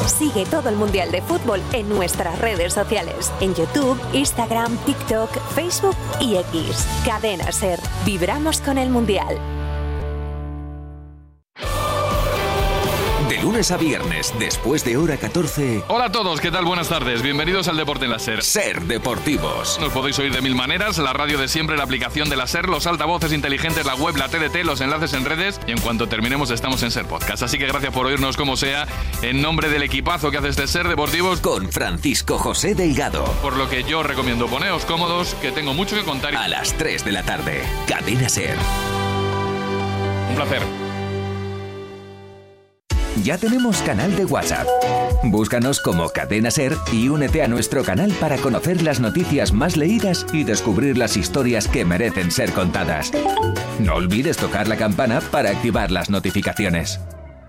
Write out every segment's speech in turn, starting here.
Sigue todo el Mundial de Fútbol en nuestras redes sociales, en YouTube, Instagram, TikTok, Facebook y X. Cadena SER. Vibramos con el Mundial. De lunes a viernes, después de hora 14. Hola a todos, ¿qué tal? Buenas tardes. Bienvenidos al Deporte en la SER. SER Deportivos. Nos podéis oír de mil maneras: la radio de siempre, la aplicación de la SER, los altavoces inteligentes, la web, la TDT, los enlaces en redes, y en cuanto terminemos estamos en SER Podcast. Así que gracias por oírnos como sea, en nombre del equipazo que hace este SER Deportivos, con Francisco José Delgado. Por lo que yo recomiendo poneos cómodos, que tengo mucho que contar. A las 3 de la tarde, Cadena SER. Un placer. Ya tenemos canal de WhatsApp. Búscanos como Cadena SER y únete a nuestro canal para conocer las noticias más leídas y descubrir las historias que merecen ser contadas. No olvides tocar la campana para activar las notificaciones.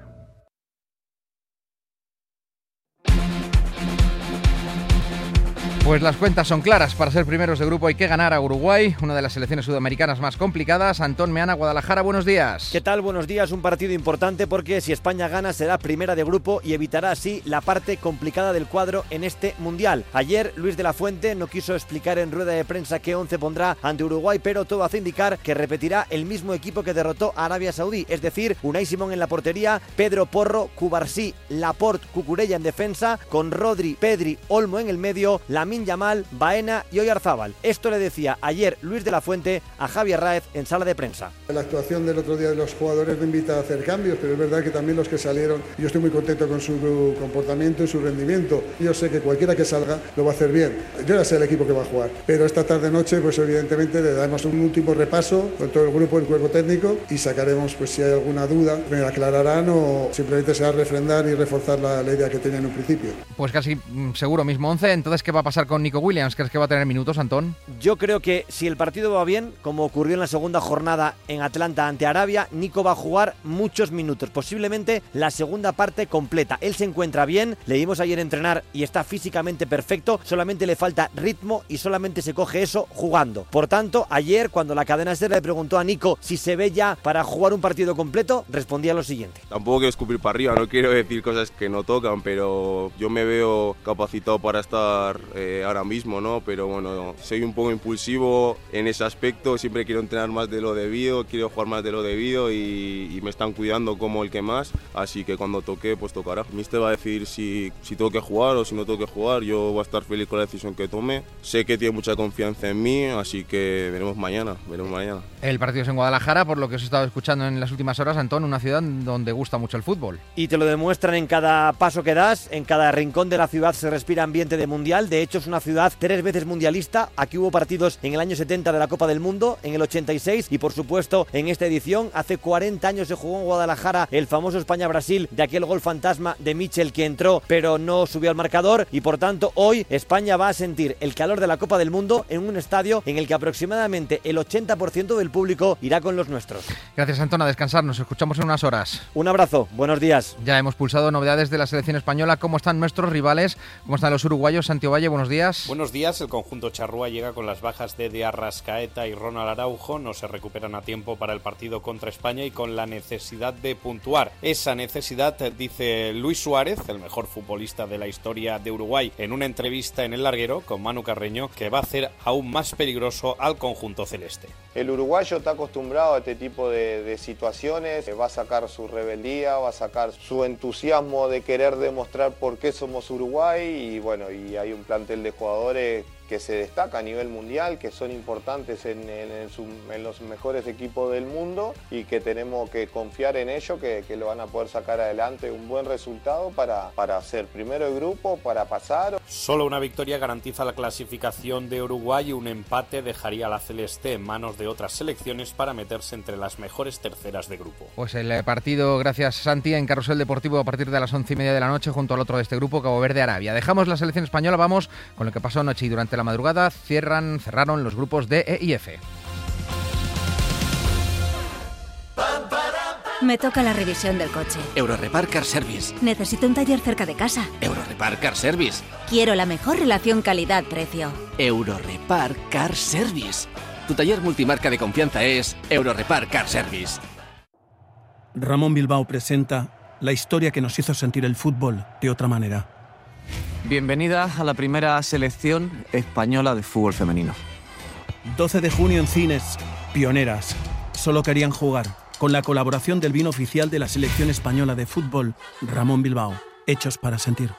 Pues las cuentas son claras. Para ser primeros de grupo hay que ganar a Uruguay, una de las selecciones sudamericanas más complicadas. Antón Meana, Guadalajara, buenos días. ¿Qué tal? Buenos días. Un partido importante porque si España gana será primera de grupo y evitará así la parte complicada del cuadro en este Mundial. Ayer Luis de la Fuente no quiso explicar en rueda de prensa qué 11 pondrá ante Uruguay, pero todo hace indicar que repetirá el mismo equipo que derrotó a Arabia Saudí, es decir, Unai Simón en la portería, Pedro Porro, Cubarsí, Laporte, Cucurella en defensa, con Rodri, Pedri, Olmo en el medio, Lamine Yamal, Baena y Oyarzábal. Esto le decía ayer Luis de la Fuente a Javier Ráez en sala de prensa. La actuación del otro día de los jugadores me invita a hacer cambios, pero es verdad que también los que salieron, yo estoy muy contento con su comportamiento y su rendimiento. Yo sé que cualquiera que salga lo va a hacer bien. Yo ya sé el equipo que va a jugar, pero esta tarde-noche pues evidentemente le daremos un último repaso con todo el grupo, el cuerpo técnico, y sacaremos pues si hay alguna duda, me la aclararán o simplemente será refrendar y reforzar la idea que tenía en un principio. Pues casi seguro mismo 11, entonces ¿qué va a pasar con Nico Williams? ¿Crees que va a tener minutos, Antón? Yo creo que si el partido va bien, como ocurrió en la segunda jornada en Atlanta ante Arabia, Nico va a jugar muchos minutos, posiblemente la segunda parte completa. Él se encuentra bien, le vimos ayer entrenar y está físicamente perfecto, solamente le falta ritmo y solamente se coge eso jugando. Por tanto, ayer cuando la cadena SER le preguntó a Nico si se ve ya para jugar un partido completo, respondía lo siguiente. Tampoco quiero escupir para arriba, no quiero decir cosas que no tocan, pero yo me veo capacitado para estar ahora mismo, ¿no? Pero bueno, soy un poco impulsivo en ese aspecto, siempre quiero entrenar más de lo debido, quiero jugar más de lo debido y me están cuidando como el que más, así que cuando toque, pues tocará. Míster va a decir si tengo que jugar o si no tengo que jugar, yo voy a estar feliz con la decisión que tome. Sé que tiene mucha confianza en mí, así que veremos mañana. El partido es en Guadalajara, por lo que os he estado escuchando en las últimas horas, Antón, una ciudad donde gusta mucho el fútbol. Y te lo demuestran en cada paso que das, en cada rincón de la ciudad se respira ambiente de mundial. De hecho es una ciudad 3 veces mundialista. Aquí hubo partidos en el año 70 de la Copa del Mundo, en el 86 y por supuesto en esta edición. Hace 40 años se jugó en Guadalajara el famoso España-Brasil, de aquel gol fantasma de Michel que entró pero no subió al marcador, y por tanto hoy España va a sentir el calor de la Copa del Mundo en un estadio en el que aproximadamente el 80% del público irá con los nuestros. Gracias, Antón, a descansar, nos escuchamos en unas horas. Un abrazo, buenos días. Ya hemos pulsado novedades de la selección española. ¿Cómo están nuestros rivales? ¿Cómo están los uruguayos? Santiago Valle, buenos días. Buenos días. El conjunto charrúa llega con las bajas de Arrascaeta y Ronald Araujo, no se recuperan a tiempo para el partido contra España y con la necesidad de puntuar. Esa necesidad, dice Luis Suárez, el mejor futbolista de la historia de Uruguay, en una entrevista en El Larguero con Manu Carreño, que va a hacer aún más peligroso al conjunto celeste. El uruguayo está acostumbrado a este tipo de situaciones, va a sacar su rebeldía, va a sacar su entusiasmo de querer demostrar por qué somos Uruguay y bueno, y hay un plantel de jugadores que se destaca a nivel mundial, que son importantes en los mejores equipos del mundo y que tenemos que confiar en ellos, que lo van a poder sacar adelante un buen resultado para ser primero de grupo, para pasar. Solo una victoria garantiza la clasificación de Uruguay y un empate dejaría a la celeste en manos de otras selecciones para meterse entre las mejores terceras de grupo. Pues el partido, gracias Santi, en Carrusel Deportivo a partir de las 11:30 de la noche junto al otro de este grupo, Cabo Verde Arabia. Dejamos la selección española, vamos con lo que pasó anoche y durante la madrugada. Cerraron los grupos D, E y F. Me toca la revisión del coche. Eurorepar Car Service. Necesito un taller cerca de casa. Eurorepar Car Service. Quiero la mejor relación calidad-precio. Eurorepar Car Service. Tu taller multimarca de confianza es Eurorepar Car Service. Ramón Bilbao presenta la historia que nos hizo sentir el fútbol de otra manera. Bienvenida a la primera selección española de fútbol femenino. 12 de junio en cines, Pioneras. Solo querían jugar. Con la colaboración del vino oficial de la selección española de fútbol, Ramón Bilbao. Hechos para sentir.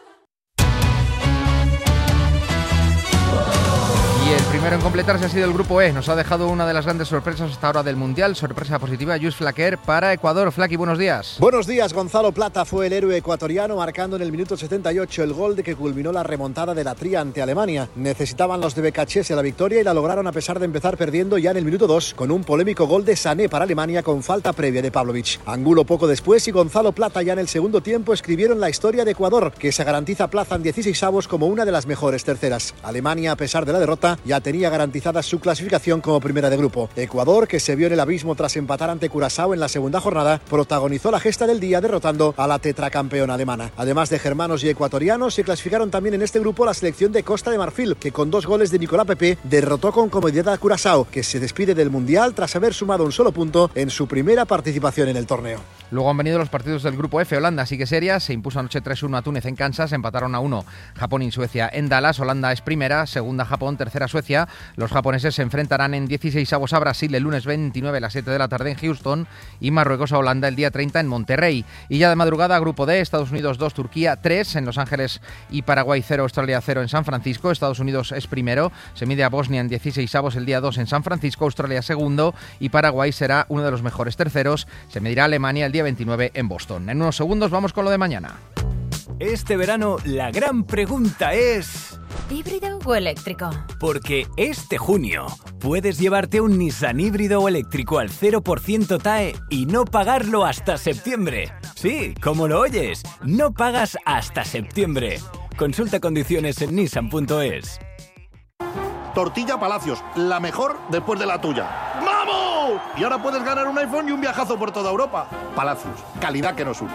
Y el primero en completarse ha sido el grupo E. Nos ha dejado una de las grandes sorpresas hasta ahora del Mundial. Sorpresa positiva, Lluís Flaquer para Ecuador. Flaqui, buenos días. Buenos días. Gonzalo Plata fue el héroe ecuatoriano, marcando en el minuto 78 el gol de que culminó la remontada de la Tría ante Alemania. Necesitaban los de Becachese la victoria y la lograron a pesar de empezar perdiendo ya en el minuto 2 con un polémico gol de Sané para Alemania con falta previa de Pavlovic. Angulo poco después y Gonzalo Plata ya en el segundo tiempo escribieron la historia de Ecuador, que se garantiza plaza en 16avos como una de las mejores terceras. Alemania, a pesar de la derrota, ya tenía garantizada su clasificación como primera de grupo. Ecuador, que se vio en el abismo tras empatar ante Curazao en la segunda jornada, protagonizó la gesta del día derrotando a la tetracampeona alemana. Además de germanos y ecuatorianos, se clasificaron también en este grupo la selección de Costa de Marfil, que con 2 goles de Nicolás Pepe derrotó con comodidad a Curazao, que se despide del Mundial tras haber sumado un solo punto en su primera participación en el torneo. Luego han venido los partidos del grupo F. Holanda sigue seria, se impuso anoche 3-1 a Túnez en Kansas, empataron a 1 Japón y Suecia en Dallas. Holanda es primera, segunda Japón, tercera Suecia. Los japoneses se enfrentarán en 16avos a Brasil el lunes 29 a las 7 de la tarde en Houston y Marruecos a Holanda el día 30 en Monterrey. Y ya de madrugada, grupo D, Estados Unidos 2, Turquía 3 en Los Ángeles y Paraguay 0, Australia 0 en San Francisco. Estados Unidos es primero, se mide a Bosnia en 16avos el día 2 en San Francisco, Australia segundo y Paraguay será uno de los mejores terceros, se medirá a Alemania el día 29 en Boston. En unos segundos vamos con lo de mañana. Este verano la gran pregunta es... ¿híbrido o eléctrico? Porque este junio puedes llevarte un Nissan híbrido o eléctrico al 0% TAE y no pagarlo hasta septiembre. Sí, como lo oyes, no pagas hasta septiembre. Consulta condiciones en nissan.es. Tortilla Palacios, la mejor después de la tuya. ¡Vamos! Y ahora puedes ganar un iPhone y un viajazo por toda Europa. Palacios, calidad que nos une.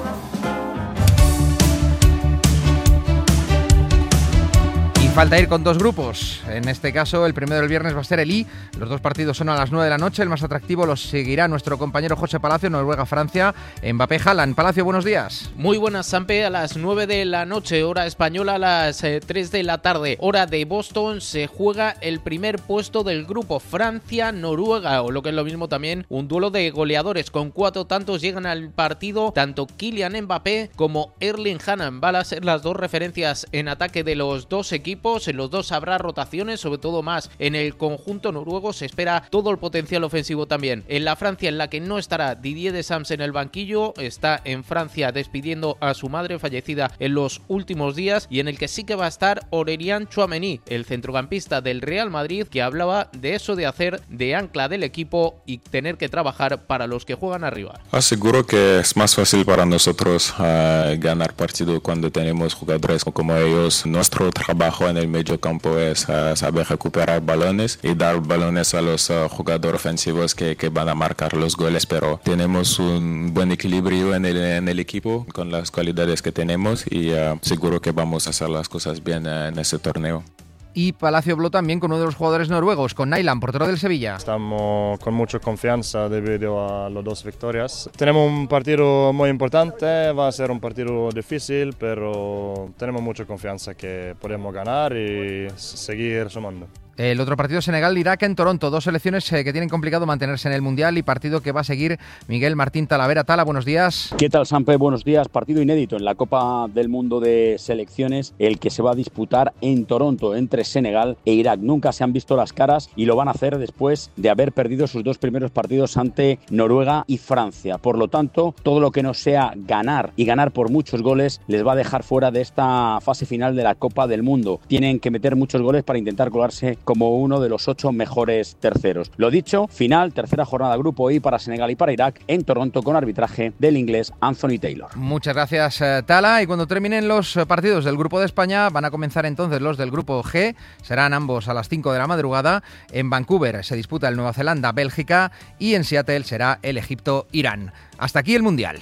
Falta ir con 2 grupos. En este caso, el primero del viernes va a ser el I. Los 2 partidos son a las 9 de la noche. El más atractivo los seguirá nuestro compañero José Palacio, Noruega-Francia. Mbappé, Haaland. Palacio, buenos días. Muy buenas, Sampe. A las 9 de la noche, hora española, a las 3 de la tarde, hora de Boston, se juega el primer puesto del grupo Francia-Noruega, o lo que es lo mismo también, un duelo de goleadores. Con 4 tantos llegan al partido tanto Kylian Mbappé como Erling Haaland. Van a ser las 2 referencias en ataque de los 2 equipos. En los 2 habrá rotaciones, sobre todo más en el conjunto noruego. Se espera todo el potencial ofensivo también. En la Francia, en la que no estará Didier Deschamps en el banquillo, está en Francia despidiendo a su madre fallecida en los últimos días, y en el que sí que va a estar Aurélien Tchouaméni, el centrocampista del Real Madrid, que hablaba de eso de hacer de ancla del equipo y tener que trabajar para los que juegan arriba. Aseguro que es más fácil para nosotros ganar partido cuando tenemos jugadores como ellos. Nuestro trabajo en el medio campo es saber recuperar balones y dar balones a los jugadores ofensivos que van a marcar los goles, pero tenemos un buen equilibrio en el equipo con las cualidades que tenemos y seguro que vamos a hacer las cosas bien en ese torneo. Y Palacio habló también con uno de los jugadores noruegos, con Nyland, portero del Sevilla. Estamos con mucha confianza debido a las 2 victorias. Tenemos un partido muy importante, va a ser un partido difícil, pero tenemos mucha confianza que podemos ganar y seguir sumando. El otro partido, Senegal-Irak en Toronto. 2 selecciones que tienen complicado mantenerse en el Mundial y partido que va a seguir Miguel Martín Talavera. Tala, buenos días. ¿Qué tal, Sampe? Buenos días. Partido inédito en la Copa del Mundo de Selecciones, el que se va a disputar en Toronto entre Senegal e Irak. Nunca se han visto las caras y lo van a hacer después de haber perdido sus 2 primeros partidos ante Noruega y Francia. Por lo tanto, todo lo que no sea ganar y ganar por muchos goles les va a dejar fuera de esta fase final de la Copa del Mundo. Tienen que meter muchos goles para intentar colarse como uno de los 8 mejores terceros. Lo dicho, final, tercera jornada grupo I para Senegal y para Irak en Toronto con arbitraje del inglés Anthony Taylor. Muchas gracias, Tala. Y cuando terminen los partidos del grupo de España, van a comenzar entonces los del grupo G. Serán ambos a las 5 de la madrugada. En Vancouver se disputa el Nueva Zelanda-Bélgica y en Seattle será el Egipto-Irán. Hasta aquí el Mundial.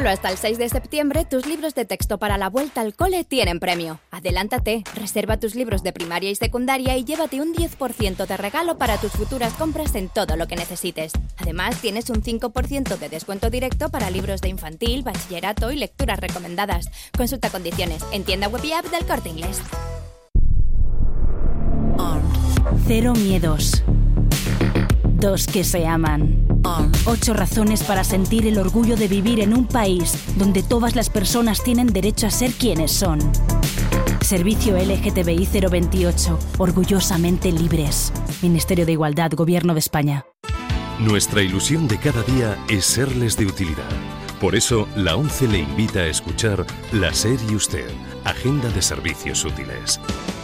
Solo hasta el 6 de septiembre, tus libros de texto para la vuelta al cole tienen premio. Adelántate, reserva tus libros de primaria y secundaria y llévate un 10% de regalo para tus futuras compras en todo lo que necesites. Además, tienes un 5% de descuento directo para libros de infantil, bachillerato y lecturas recomendadas. Consulta condiciones en tienda web y app del Corte Inglés. Cero miedos. 2 que se aman. 8 razones para sentir el orgullo de vivir en un país donde todas las personas tienen derecho a ser quienes son. Servicio LGTBI 028. Orgullosamente libres. Ministerio de Igualdad, Gobierno de España. Nuestra ilusión de cada día es serles de utilidad. Por eso, la ONCE le invita a escuchar La SER y Usted, Agenda de Servicios Útiles.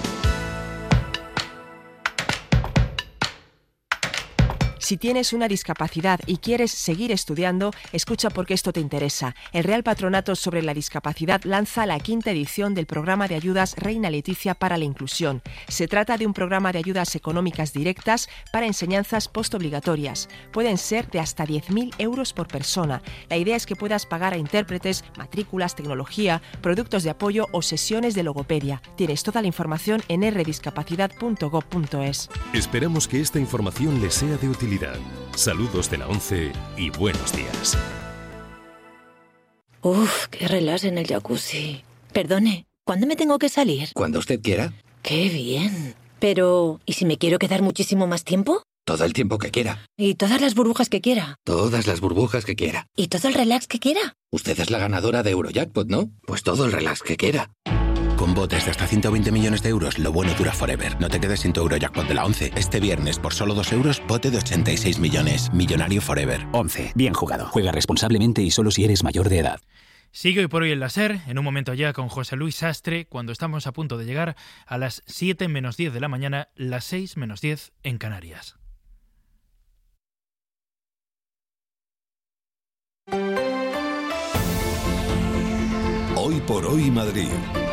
Si tienes una discapacidad y quieres seguir estudiando, escucha porque esto te interesa. El Real Patronato sobre la Discapacidad lanza la 5ª edición del programa de ayudas Reina Leticia para la Inclusión. Se trata de un programa de ayudas económicas directas para enseñanzas postobligatorias. Pueden ser de hasta 10.000 euros por persona. La idea es que puedas pagar a intérpretes, matrículas, tecnología, productos de apoyo o sesiones de logopedia. Tienes toda la información en rdiscapacidad.gov.es. Esperamos que esta información les sea de utilidad. Saludos de la ONCE y buenos días. Uf, qué relax en el jacuzzi. Perdone, ¿cuándo me tengo que salir? Cuando usted quiera. ¡Qué bien! Pero, ¿y si me quiero quedar muchísimo más tiempo? Todo el tiempo que quiera. ¿Y todas las burbujas que quiera? Todas las burbujas que quiera. ¿Y todo el relax que quiera? Usted es la ganadora de Eurojackpot, ¿no? Pues todo el relax que quiera. Con botes de hasta 120 millones de euros, lo bueno dura forever. No te quedes sin tu Eurojackpot de la ONCE. Este viernes, por solo 2 euros, bote de 86 millones. Millonario forever. 11. Bien jugado. Juega responsablemente y solo si eres mayor de edad. Sigue hoy por hoy en la SER, en un momento ya con José Luis Sastre, cuando estamos a punto de llegar a las 7 menos 10 de la mañana, las 6 menos 10 en Canarias. Hoy por hoy Madrid.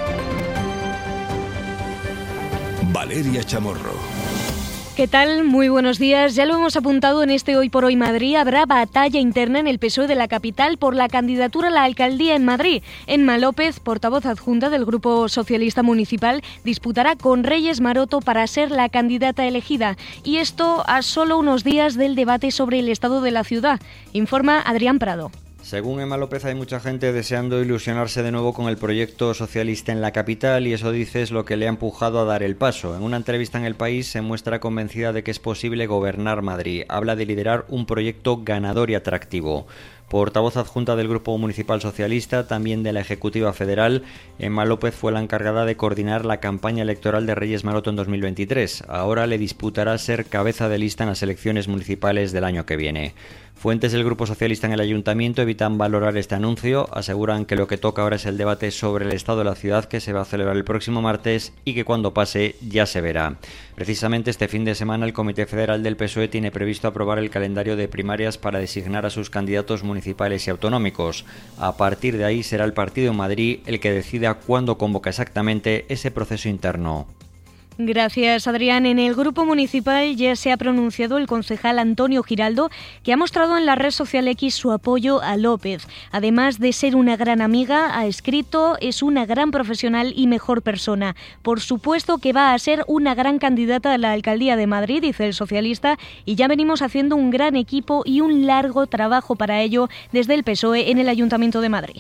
Valeria Chamorro. ¿Qué tal? Muy buenos días. Ya lo hemos apuntado en este Hoy por Hoy Madrid. Habrá batalla interna en el PSOE de la capital por la candidatura a la alcaldía en Madrid. Emma López, portavoz adjunta del Grupo Socialista Municipal, disputará con Reyes Maroto para ser la candidata elegida. Y esto a solo unos días del debate sobre el estado de la ciudad. Informa Adrián Prado. Según Emma López, hay mucha gente deseando ilusionarse de nuevo con el proyecto socialista en la capital y eso, dice, es lo que le ha empujado a dar el paso. En una entrevista en El País se muestra convencida de que es posible gobernar Madrid. Habla de liderar un proyecto ganador y atractivo. Portavoz adjunta del Grupo Municipal Socialista, también de la Ejecutiva Federal, Emma López fue la encargada de coordinar la campaña electoral de Reyes Maroto en 2023. Ahora le disputará ser cabeza de lista en las elecciones municipales del año que viene. Fuentes del Grupo Socialista en el Ayuntamiento evitan valorar este anuncio, aseguran que lo que toca ahora es el debate sobre el estado de la ciudad que se va a celebrar el próximo martes y que cuando pase ya se verá. Precisamente este fin de semana el Comité Federal del PSOE tiene previsto aprobar el calendario de primarias para designar a sus candidatos municipales y autonómicos. A partir de ahí será el partido en Madrid el que decida cuándo convoca exactamente ese proceso interno. Gracias, Adrián. En el Grupo Municipal ya se ha pronunciado el concejal Antonio Giraldo, que ha mostrado en la red social X su apoyo a López. Además de ser una gran amiga, ha escrito, es una gran profesional y mejor persona. Por supuesto que va a ser una gran candidata a la alcaldía de Madrid, dice el socialista, y ya venimos haciendo un gran equipo y un largo trabajo para ello desde el PSOE en el Ayuntamiento de Madrid.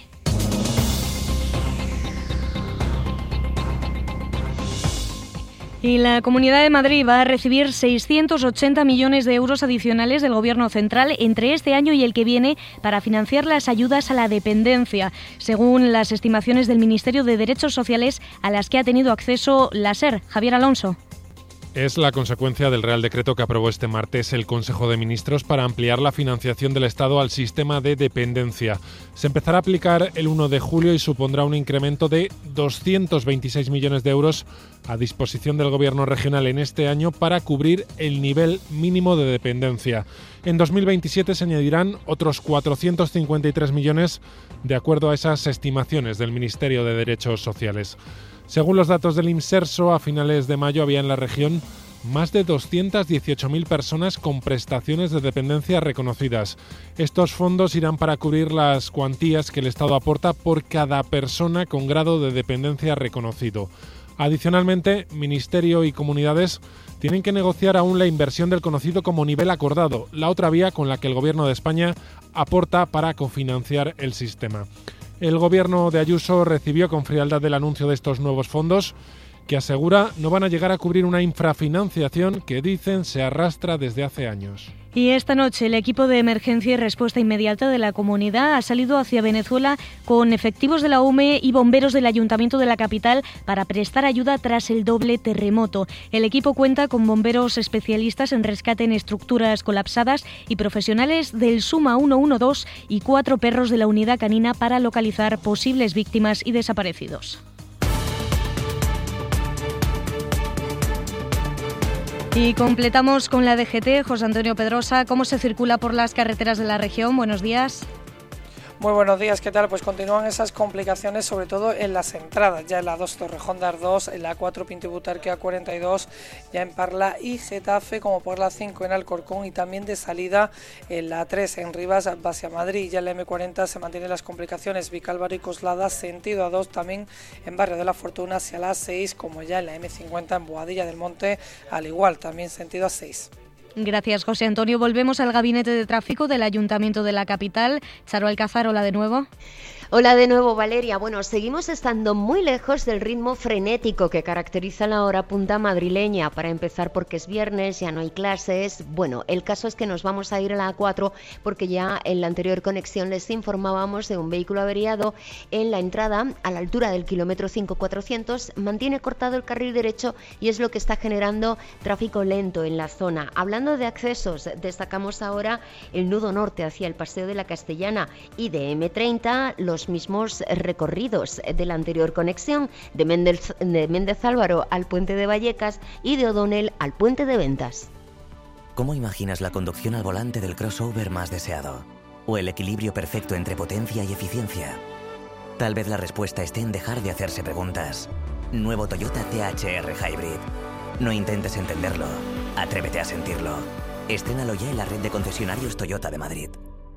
Y la Comunidad de Madrid va a recibir 680 millones de euros adicionales del Gobierno central entre este año y el que viene para financiar las ayudas a la dependencia, según las estimaciones del Ministerio de Derechos Sociales a las que ha tenido acceso la SER. Javier Alonso. Es la consecuencia del Real Decreto que aprobó este martes el Consejo de Ministros para ampliar la financiación del Estado al sistema de dependencia. Se empezará a aplicar el 1 de julio y supondrá un incremento de 226 millones de euros a disposición del Gobierno regional en este año para cubrir el nivel mínimo de dependencia. En 2027 se añadirán otros 453 millones de acuerdo a esas estimaciones del Ministerio de Derechos Sociales. Según los datos del IMSERSO, a finales de mayo había en la región más de 218.000 personas con prestaciones de dependencia reconocidas. Estos fondos irán para cubrir las cuantías que el Estado aporta por cada persona con grado de dependencia reconocido. Adicionalmente, Ministerio y comunidades tienen que negociar aún la inversión del conocido como nivel acordado, la otra vía con la que el Gobierno de España aporta para cofinanciar el sistema. El Gobierno de Ayuso recibió con frialdad el anuncio de estos nuevos fondos, que asegura no van a llegar a cubrir una infrafinanciación que dicen se arrastra desde hace años. Y esta noche el equipo de emergencia y respuesta inmediata de la comunidad ha salido hacia Venezuela con efectivos de la UME y bomberos del Ayuntamiento de la capital para prestar ayuda tras el doble terremoto. El equipo cuenta con bomberos especialistas en rescate en estructuras colapsadas y profesionales del Suma 112 y 4 perros de la unidad canina para localizar posibles víctimas y desaparecidos. Y completamos con la DGT. José Antonio Pedrosa, ¿cómo se circula por las carreteras de la región? Buenos días. Muy buenos días, ¿qué tal? Pues continúan esas complicaciones, sobre todo en las entradas, ya en la 2 Torrejón de Ardós, en la 4 Pinto y Butarque A42, ya en Parla y Getafe, como por la 5 en Alcorcón, y también de salida en la 3 en Rivas hacia Madrid. Ya en la M40 se mantienen las complicaciones, Vicálvaro y Coslada, sentido A2, también en Barrio de la Fortuna hacia la 6, como ya en la M50 en Boadilla del Monte, al igual, también sentido A6. Gracias, José Antonio. Volvemos al Gabinete de Tráfico del Ayuntamiento de la capital. Charo Alcázar, hola de nuevo. Hola de nuevo, Valeria. Bueno, seguimos estando muy lejos del ritmo frenético que caracteriza la hora punta madrileña. Para empezar, porque es viernes, ya no hay clases. Bueno, el caso es que nos vamos a ir a la A4 porque ya en la anterior conexión les informábamos de un vehículo averiado en la entrada a la altura del kilómetro 5400. Mantiene cortado el carril derecho y es lo que está generando tráfico lento en la zona. Hablando de accesos, destacamos ahora el nudo norte hacia el Paseo de la Castellana y de M30, los mismos recorridos de la anterior conexión de Méndez Álvaro al Puente de Vallecas y de O'Donnell al Puente de Ventas. ¿Cómo imaginas la conducción al volante del crossover más deseado? ¿O el equilibrio perfecto entre potencia y eficiencia? Tal vez la respuesta esté en dejar de hacerse preguntas. Nuevo Toyota THR Hybrid. No intentes entenderlo, atrévete a sentirlo. Estrénalo ya en la red de concesionarios Toyota de Madrid.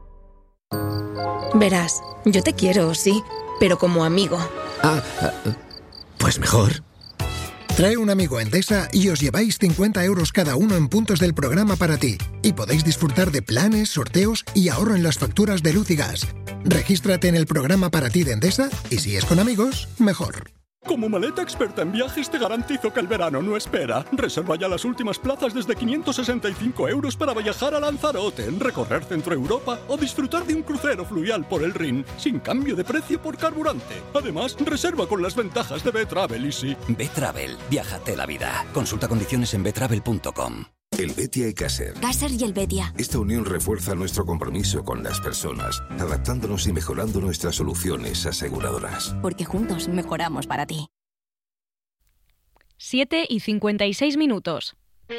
Verás, yo te quiero, sí, pero como amigo. Pues mejor. Trae un amigo a Endesa y os lleváis 50 euros cada uno en puntos del programa para ti. Y podéis disfrutar de planes, sorteos y ahorro en las facturas de luz y gas. Regístrate en el programa para ti de Endesa y si es con amigos, mejor. Como maleta experta en viajes te garantizo que el verano no espera. Reserva ya las últimas plazas desde 565 euros para viajar a Lanzarote, recorrer Centro Europa o disfrutar de un crucero fluvial por el Rin, sin cambio de precio por carburante. Además, reserva con las ventajas de B-Travel Easy. B-Travel, viájate la vida. Consulta condiciones en betravel.com. El Betia y Caser. Caser y el Betia. Esta unión refuerza nuestro compromiso con las personas, adaptándonos y mejorando nuestras soluciones aseguradoras. Porque juntos mejoramos para ti. 7:56.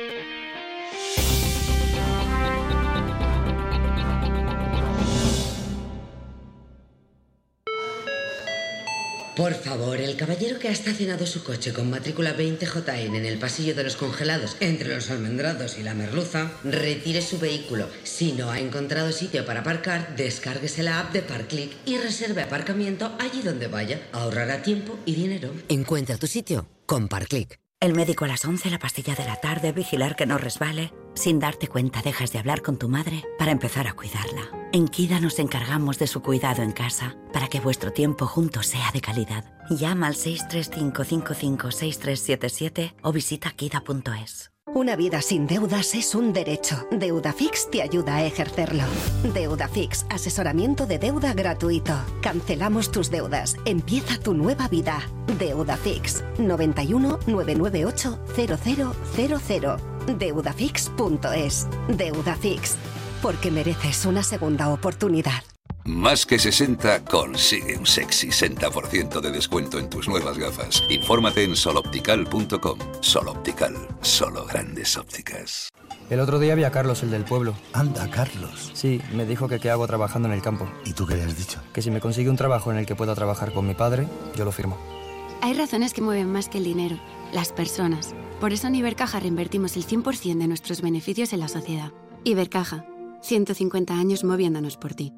Por favor, el caballero que ha estacionado su coche con matrícula 20JN en el pasillo de los congelados entre los almendrados y la merluza, retire su vehículo. Si no ha encontrado sitio para aparcar, descárguese la app de Parkclick y reserve aparcamiento allí donde vaya. Ahorrará tiempo y dinero. Encuentra tu sitio con Parkclick. El médico a las 11, la pastilla de la tarde, vigilar que no resbale. Sin darte cuenta dejas de hablar con tu madre para empezar a cuidarla. En Kida nos encargamos de su cuidado en casa para que vuestro tiempo juntos sea de calidad. Llama al 635556377 o visita kida.es. Una vida sin deudas es un derecho. Deudafix te ayuda a ejercerlo. Deudafix, asesoramiento de deuda gratuito. Cancelamos tus deudas. Empieza tu nueva vida. Deudafix, 91 998 0000. Deudafix.es. Deudafix, porque mereces una segunda oportunidad. Más que 60 consigue un sexy 60% de descuento en tus nuevas gafas. Infórmate en soloptical.com. Soloptical, solo grandes ópticas. El otro día vi a Carlos, el del pueblo. Anda, Carlos. Sí, me dijo que qué hago trabajando en el campo. ¿Y tú qué le has dicho? Que si me consigue un trabajo en el que pueda trabajar con mi padre, yo lo firmo. Hay razones que mueven más que el dinero, las personas. Por eso en Ibercaja reinvertimos el 100% de nuestros beneficios en la sociedad. Ibercaja, 150 años moviéndonos por ti.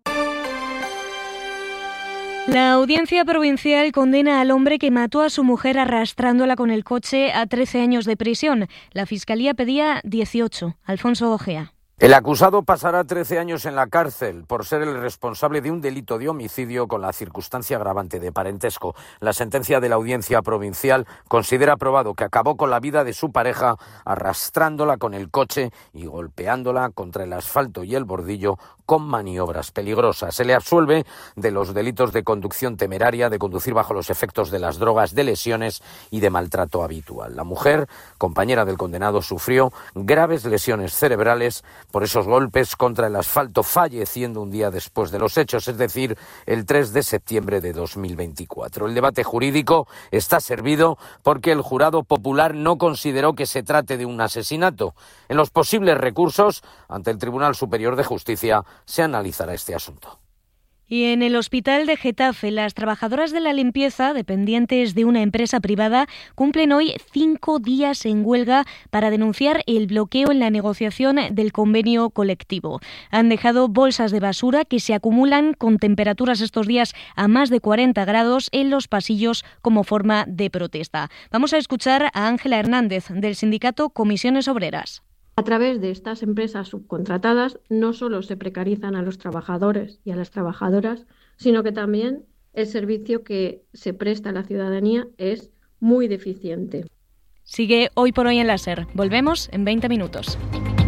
La Audiencia Provincial condena al hombre que mató a su mujer arrastrándola con el coche a 13 años de prisión. La Fiscalía pedía 18. Alfonso Ojea. El acusado pasará 13 años en la cárcel por ser el responsable de un delito de homicidio con la circunstancia agravante de parentesco. La sentencia de la Audiencia Provincial considera probado que acabó con la vida de su pareja arrastrándola con el coche y golpeándola contra el asfalto y el bordillo con maniobras peligrosas. Se le absuelve de los delitos de conducción temeraria, de conducir bajo los efectos de las drogas, de lesiones y de maltrato habitual. La mujer, compañera del condenado, sufrió graves lesiones cerebrales por esos golpes contra el asfalto, falleciendo un día después de los hechos, es decir, el 3 de septiembre de 2024. El debate jurídico está servido porque el jurado popular no consideró que se trate de un asesinato. En los posibles recursos ante el Tribunal Superior de Justicia se analizará este asunto. Y en el hospital de Getafe, las trabajadoras de la limpieza, dependientes de una empresa privada, cumplen hoy 5 días en huelga para denunciar el bloqueo en la negociación del convenio colectivo. Han dejado bolsas de basura que se acumulan con temperaturas estos días a más de 40 grados en los pasillos como forma de protesta. Vamos a escuchar a Ángela Hernández, del sindicato Comisiones Obreras. A través de estas empresas subcontratadas no solo se precarizan a los trabajadores y a las trabajadoras, sino que también el servicio que se presta a la ciudadanía es muy deficiente. Sigue Hoy por Hoy en la SER. Volvemos en 20 minutos.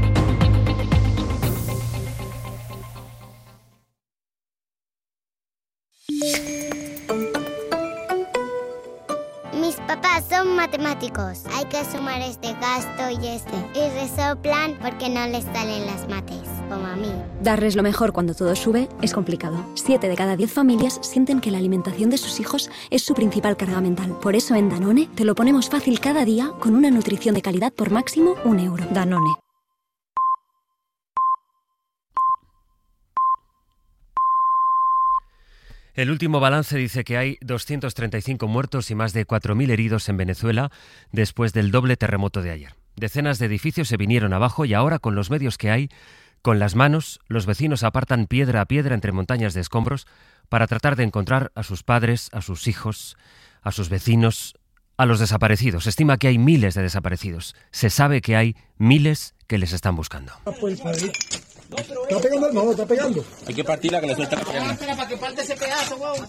Mis papás son matemáticos. Hay que sumar este gasto y este. Y resoplan porque no les salen las mates, como a mí. Darles lo mejor cuando todo sube es complicado. 7 de cada 10 familias sienten que la alimentación de sus hijos es su principal carga mental. Por eso en Danone te lo ponemos fácil cada día con una nutrición de calidad por máximo €1. Danone. El último balance dice que hay 235 muertos y más de 4.000 heridos en Venezuela después del doble terremoto de ayer. Decenas de edificios se vinieron abajo y ahora, con los medios que hay, con las manos, los vecinos apartan piedra a piedra entre montañas de escombros para tratar de encontrar a sus padres, a sus hijos, a sus vecinos, a los desaparecidos. Se estima que hay miles de desaparecidos. Se sabe que hay miles que les están buscando. Está pegando, no, está pegando. Hay que partirla que le suelta la pierna. Para que parte ese pedazo, huevón.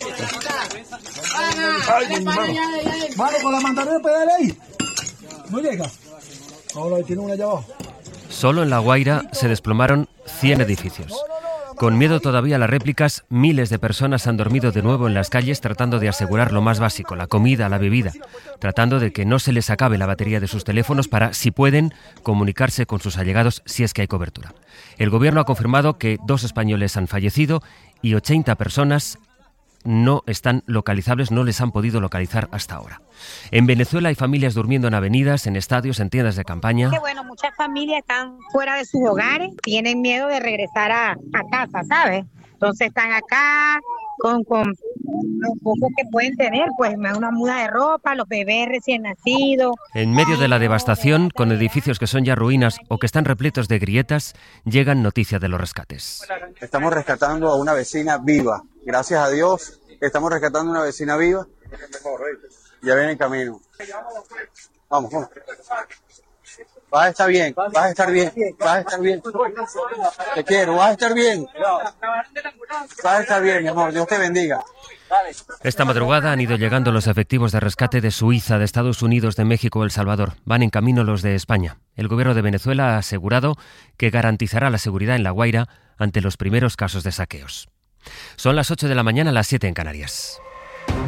Mano, con la mandarina pedale ahí. No llega. Ahora ahí tiene una allá abajo. Solo en La Guaira se desplomaron 100 edificios. Con miedo todavía a las réplicas, miles de personas han dormido de nuevo en las calles tratando de asegurar lo más básico, la comida, la bebida, tratando de que no se les acabe la batería de sus teléfonos para, si pueden, comunicarse con sus allegados si es que hay cobertura. El gobierno ha confirmado que 2 españoles han fallecido y 80 personas no están localizables, no les han podido localizar hasta ahora. En Venezuela hay familias durmiendo en avenidas, en estadios, en tiendas de campaña. Bueno, muchas familias están fuera de sus hogares, tienen miedo de regresar a casa, ¿sabes? Entonces están acá con lo poco que pueden tener, pues una muda de ropa, los bebés recién nacidos. En medio de la devastación, con edificios que son ya ruinas o que están repletos de grietas, llegan noticias de los rescates. Estamos rescatando a una vecina viva. Gracias a Dios, estamos rescatando a una vecina viva. Ya viene en camino. Vamos. Vas a estar bien, vas a estar bien. Te quiero, vas a estar bien. Vas a estar bien, mi amor. Dios te bendiga. Esta madrugada han ido llegando los efectivos de rescate de Suiza, de Estados Unidos, de México, El Salvador. Van en camino los de España. El gobierno de Venezuela ha asegurado que garantizará la seguridad en La Guaira ante los primeros casos de saqueos. Son las 8 de la mañana, las 7 en Canarias.